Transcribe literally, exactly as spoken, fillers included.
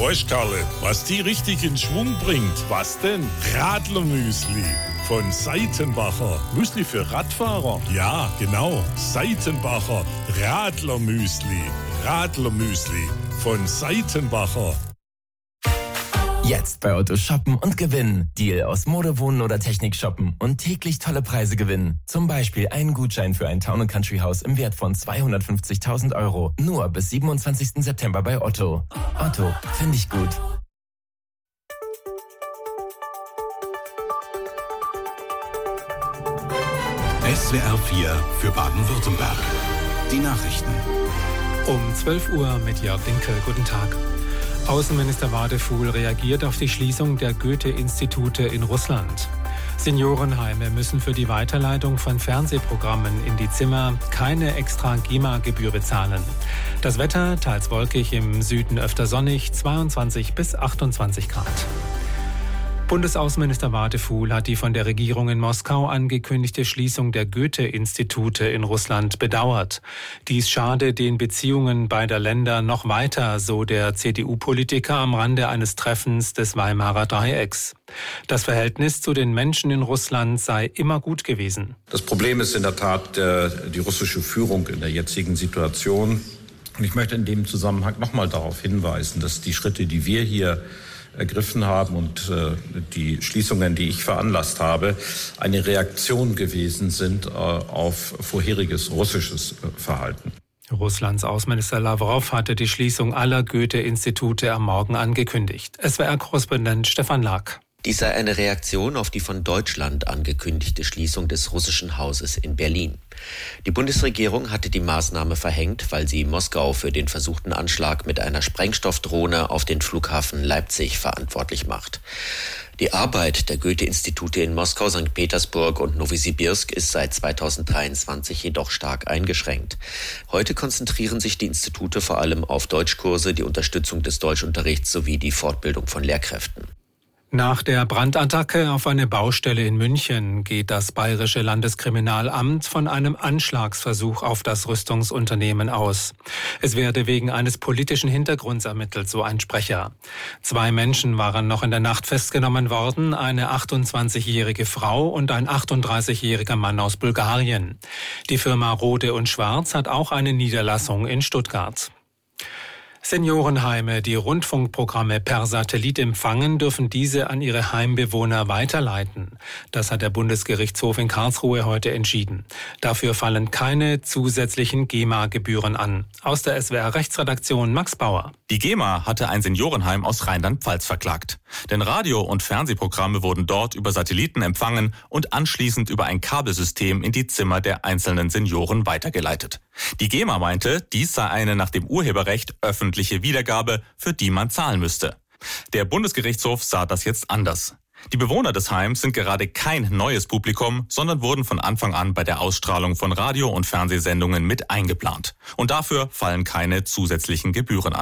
Weißt Karle, was die richtig in Schwung bringt? Was denn? Radlermüsli von Seitenbacher. Müsli für Radfahrer? Ja, genau. Seitenbacher Radlermüsli. Radlermüsli von Seitenbacher. Jetzt bei Otto shoppen und gewinnen. Deal aus Mode, Wohnen oder Technik shoppen und täglich tolle Preise gewinnen. Zum Beispiel einen Gutschein für ein Town and Country Haus im Wert von zweihundertfünfzigtausend Euro. Nur bis siebenundzwanzigsten September bei Otto. Otto, finde ich gut. S W R vier für Baden-Württemberg. Die Nachrichten. Um zwölf Uhr mit Jörg Dinkel. Guten Tag. Außenminister Wadefuhl reagiert auf die Schließung der Goethe-Institute in Russland. Seniorenheime müssen für die Weiterleitung von Fernsehprogrammen in die Zimmer keine extra G E M A-Gebühr bezahlen. Das Wetter teils wolkig, im Süden öfter sonnig, zweiundzwanzig bis achtundzwanzig Grad. Bundesaußenminister Wadefuhl hat die von der Regierung in Moskau angekündigte Schließung der Goethe-Institute in Russland bedauert. Dies schade den Beziehungen beider Länder noch weiter, so der C D U-Politiker am Rande eines Treffens des Weimarer Dreiecks. Das Verhältnis zu den Menschen in Russland sei immer gut gewesen. Das Problem ist in der Tat äh, die russische Führung in der jetzigen Situation. Und ich möchte in dem Zusammenhang nochmal darauf hinweisen, dass die Schritte, die wir hier ergriffen haben und äh, die Schließungen, die ich veranlasst habe, eine Reaktion gewesen sind äh, auf vorheriges russisches äh, Verhalten. Russlands Außenminister Lavrov hatte die Schließung aller Goethe-Institute am Morgen angekündigt. S W R-Korrespondent Stefan Lag. Dies sei eine Reaktion auf die von Deutschland angekündigte Schließung des russischen Hauses in Berlin. Die Bundesregierung hatte die Maßnahme verhängt, weil sie Moskau für den versuchten Anschlag mit einer Sprengstoffdrohne auf den Flughafen Leipzig verantwortlich macht. Die Arbeit der Goethe-Institute in Moskau, Sankt Petersburg und Nowosibirsk ist seit zweitausenddreiundzwanzig jedoch stark eingeschränkt. Heute konzentrieren sich die Institute vor allem auf Deutschkurse, die Unterstützung des Deutschunterrichts sowie die Fortbildung von Lehrkräften. Nach der Brandattacke auf eine Baustelle in München geht das Bayerische Landeskriminalamt von einem Anschlagsversuch auf das Rüstungsunternehmen aus. Es werde wegen eines politischen Hintergrunds ermittelt, so ein Sprecher. Zwei Menschen waren noch in der Nacht festgenommen worden, eine achtundzwanzigjährige Frau und ein achtunddreißigjähriger Mann aus Bulgarien. Die Firma Rode und Schwarz hat auch eine Niederlassung in Stuttgart. Seniorenheime, die Rundfunkprogramme per Satellit empfangen, dürfen diese an ihre Heimbewohner weiterleiten. Das hat der Bundesgerichtshof in Karlsruhe heute entschieden. Dafür fallen keine zusätzlichen G E M A-Gebühren an. Aus der S W R-Rechtsredaktion Max Bauer. Die G E M A hatte ein Seniorenheim aus Rheinland-Pfalz verklagt. Denn Radio- und Fernsehprogramme wurden dort über Satelliten empfangen und anschließend über ein Kabelsystem in die Zimmer der einzelnen Senioren weitergeleitet. Die G E M A meinte, dies sei eine nach dem Urheberrecht öffentliche Wiedergabe, für die man zahlen müsste. Der Bundesgerichtshof sah das jetzt anders. Die Bewohner des Heims sind gerade kein neues Publikum, sondern wurden von Anfang an bei der Ausstrahlung von Radio- und Fernsehsendungen mit eingeplant. Und dafür fallen keine zusätzlichen Gebühren an.